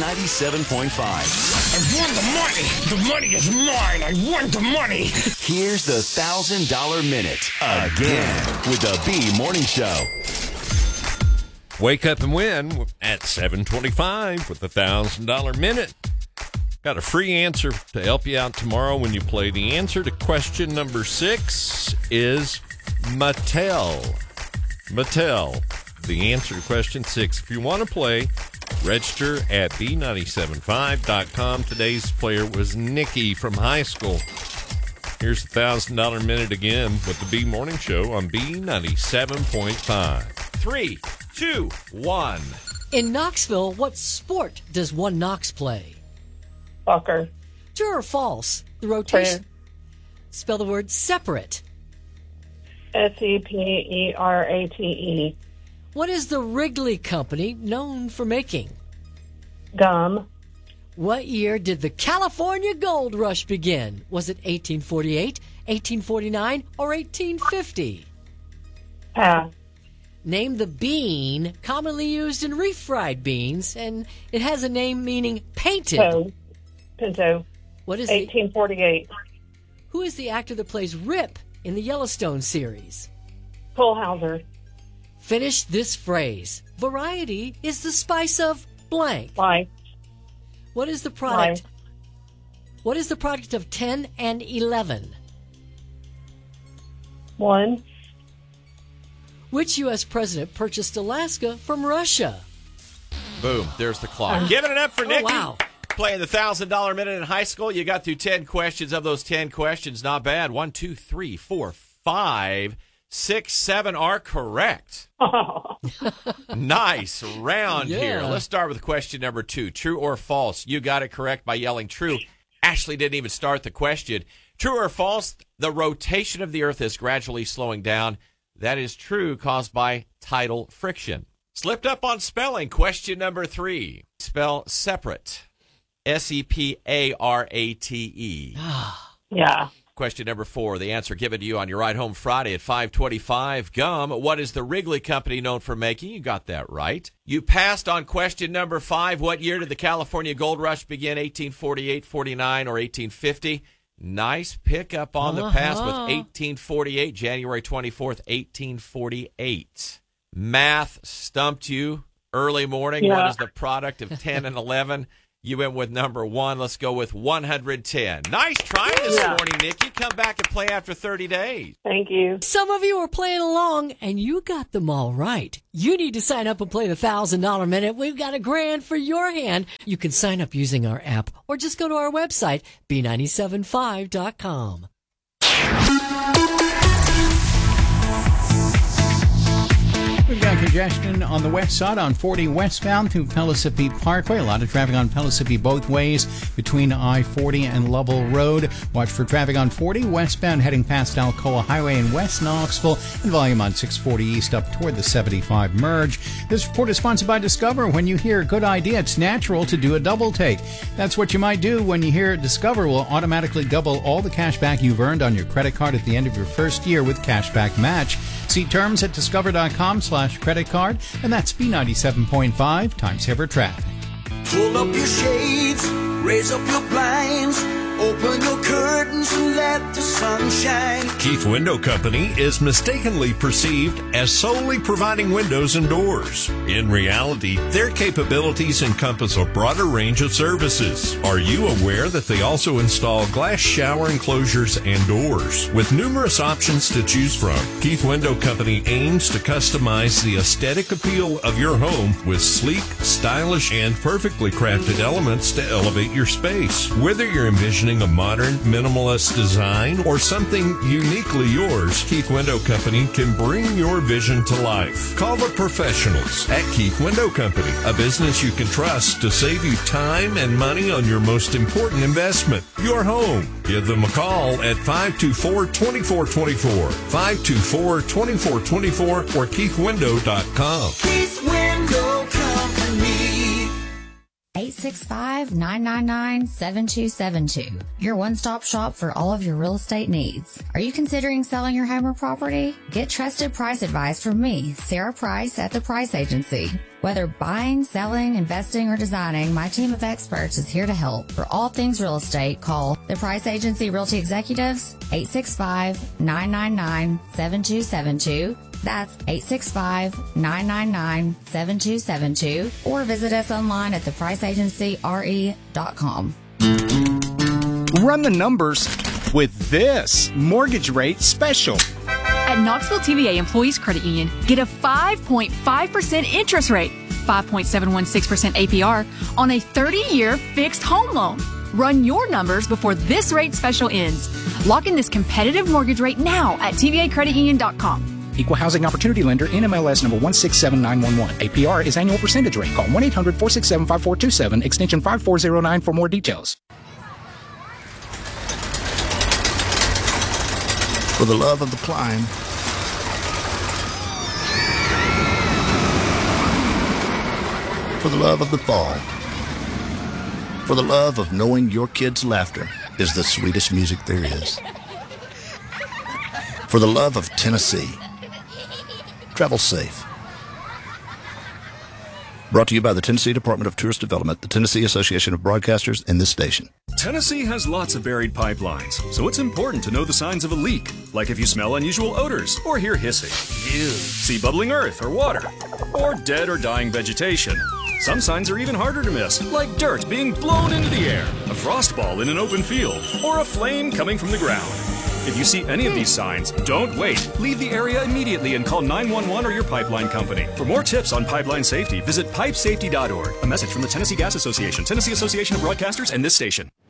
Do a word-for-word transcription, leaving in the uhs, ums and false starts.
ninety-seven point five. I won the money. The money is mine. I won the money. Here's the one thousand dollar Minute again with the B Morning Show. Wake up and win at seven twenty-five with the one thousand dollar Minute. Got a free answer to help you out tomorrow when you play. The answer to question number six is Mattel. Mattel. The answer to question six. If you want to play, register at b nine seven five dot com. Today's player was Nikki from high school. Here's the one thousand dollar Minute again with the B Morning Show on B ninety-seven point five. Three, two, one. In Knoxville, what sport does one Knox play? Soccer. True or false? The rotation. True. Spell the word separate. S E P E R A T E. What is the Wrigley Company known for making? Gum. What year did the California Gold Rush begin? Was it eighteen forty-eight, eighteen forty-nine, or eighteen fifty? Pass. Name the bean commonly used in refried beans, and it has a name meaning painted. Pinto. Pinto. What is eighteen forty-eight. The, who is the actor that plays Rip in the Yellowstone series? Kohlhauser. Finish this phrase. Variety is the spice of blank. Why? What is the product? Why? What is the product of ten and eleven? One. Which U S president purchased Alaska from Russia? Boom. There's the clock. Giving it up for Oh, Nikki. wow. Playing the one thousand dollar Minute in high school. You got through ten questions. Of those ten questions, not bad. One, two, three, four, five, six, seven are correct. Nice round Yeah. here. Let's start with question number two. True or false? You got it correct by yelling true. Ashley didn't even start the question. True or false? The rotation of the Earth is gradually slowing down. That is true, caused by tidal friction. Slipped up on spelling. Question number three. Spell separate. S E P A R A T E. Yeah. Question number four. The answer given to you on your ride home Friday at five twenty-five. Gum. What is the Wrigley Company known for making? You got that right. You passed on question number five. What year did the California Gold Rush begin? eighteen forty-eight, forty-nine, or eighteen fifty? Nice pick up on the pass Uh-huh. with eighteen forty-eight, January twenty-fourth, eighteen forty-eight. Math stumped you early morning. Yeah. What is the product of ten and eleven? You went with number one. Let's go with one hundred ten. Nice try this Yeah. morning, Nikki. Come back and play after thirty days. Thank you. Some of you are playing along, and you got them all right. You need to sign up and play the one thousand dollar Minute. We've got a grand for your hand. You can sign up using our app, or just go to our website, b nine seven five dot com. We've got congestion on the west side on forty westbound through Pellissippi Parkway. A lot of traffic on Pellissippi both ways between I forty and Lovell Road. Watch for traffic on forty westbound heading past Alcoa Highway in West Knoxville, and volume on six forty east up toward the seventy-five merge. This report is sponsored by Discover. When you hear a good idea, it's natural to do a double take. That's what you might do when you hear Discover will automatically double all the cash back you've earned on your credit card at the end of your first year with Cashback Match. See terms at discover.com slash credit card, and that's B ninety-seven point five Time Saver Traffic. Pull up your shades, raise up your blinds, open your curtains and let the sun shine. Keith Window Company is mistakenly perceived as solely providing windows and doors. In reality, their capabilities encompass a broader range of services. Are you aware that they also install glass shower enclosures and doors? With numerous options to choose from, Keith Window Company aims to customize the aesthetic appeal of your home with sleek, stylish, and perfectly crafted elements to elevate your space. Whether you're envisioning a modern, minimalist design or something uniquely yours, Keith Window Company can bring your vision to life. Call the professionals at Keith Window Company, a business you can trust to save you time and money on your most important investment, your home. Give them a call at five two four, two four two four, five two four, two four two four, or keith window dot com. Keith Window Company. eight six five, nine nine nine, seven two seven two. Your one-stop shop for all of your real estate needs. Are you considering selling your home or property? Get trusted price advice from me, Sarah Price at The Price Agency. Whether buying, selling, investing, or designing, my team of experts is here to help. For all things real estate, call the Price Agency Realty Executives, eight six five, nine nine nine, seven two seven two. That's eight six five, nine nine nine, seven two seven two. Or visit us online at the price agency r e dot com. Run the numbers with this mortgage rate special. At Knoxville T V A Employees Credit Union, get a five point five percent interest rate, five point seven one six percent A P R on a thirty-year fixed home loan. Run your numbers before this rate special ends. Lock in this competitive mortgage rate now at T V A credit union dot com. Equal Housing Opportunity Lender, N M L S number one six seven nine one one. A P R is annual percentage rate. Call one eight hundred, four six seven, five four two seven, extension five four zero nine for more details. For the love of the climb, for the love of the fall, for the love of knowing your kids' laughter is the sweetest music there is, for the love of Tennessee. Travel safe. Brought to you by the Tennessee Department of Tourist Development, the Tennessee Association of Broadcasters, and this station. Tennessee has lots of buried pipelines, so it's important to know the signs of a leak, like if you smell unusual odors or hear hissing. Ew. See bubbling earth or water, or dead or dying vegetation. Some signs are even harder to miss, like dirt being blown into the air, a frost ball in an open field, or a flame coming from the ground. If you see any of these signs, don't wait. Leave the area immediately and call nine one one or your pipeline company. For more tips on pipeline safety, visit pipe safety dot org. A message from the Tennessee Gas Association, Tennessee Association of Broadcasters, and this station.